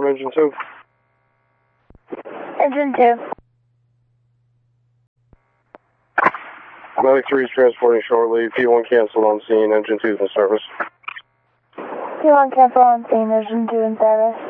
Engine 2. Engine 2. Medic 3 is transporting shortly. P1 cancel on scene. Engine 2 is in service. P1 cancel on scene. Engine 2 in service.